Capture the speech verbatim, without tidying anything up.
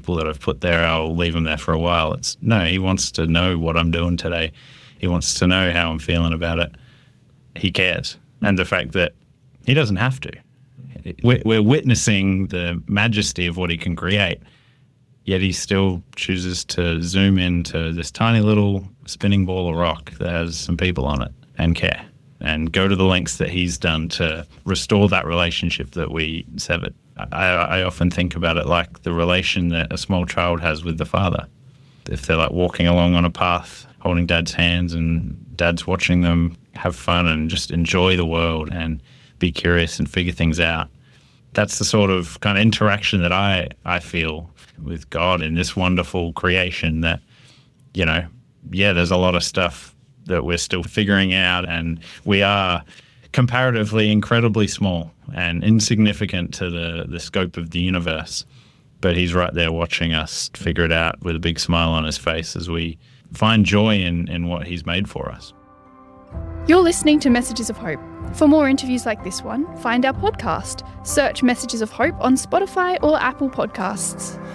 people that I've put there, I'll leave them there for a while. It's no, he wants to know what I'm doing today. He wants to know how I'm feeling about it. He cares. And the fact that he doesn't have to. We're, we're witnessing the majesty of what he can create, yet he still chooses to zoom into this tiny little spinning ball of rock that has some people on it and care and go to the lengths that he's done to restore that relationship that we severed. I, I often think about it like the relation that a small child has with the father. If they're like walking along on a path, holding dad's hands and dad's watching them have fun and just enjoy the world and be curious and figure things out. That's the sort of kind of interaction that I, I feel with God in this wonderful creation that, you know, yeah, there's a lot of stuff that we're still figuring out, and we are comparatively incredibly small and insignificant to the, the scope of the universe. But he's right there watching us figure it out with a big smile on his face as we find joy in, in what he's made for us. You're listening to Messages of Hope. For more interviews like this one, find our podcast. Search Messages of Hope on Spotify or Apple Podcasts.